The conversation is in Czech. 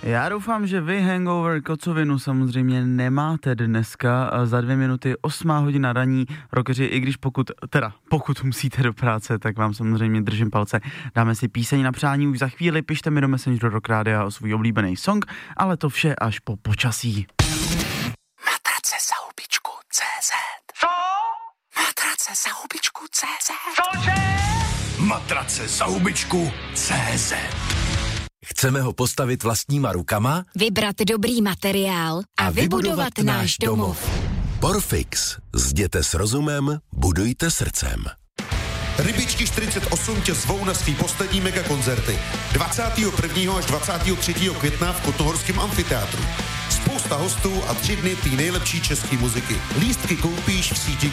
Já doufám, že vy hangover kocovinu samozřejmě nemáte dneska. Za 2 minuty 8:00 raní. Rockeři, i když pokud musíte do práce, tak vám samozřejmě držím palce. Dáme si píseň na přání už za chvíli. Pište mi do Messengeru Rock Rádia o svůj oblíbený song, ale to vše až po počasí. Matrace za hubičku CZ. Co? Matrace za hubičku CZ. Cože? Matrace za hubičku CZ. Chceme ho postavit vlastníma rukama, vybrat dobrý materiál a vybudovat náš domov. Porfix. Zděte s rozumem, budujte srdcem. Rybičky 48 tě zvou na svý poslední megakoncerty 21. až 23. května v Kotnohorském amfiteátru. Spousta hostů a 3 dny té nejlepší české muziky. Lístky koupíš v síti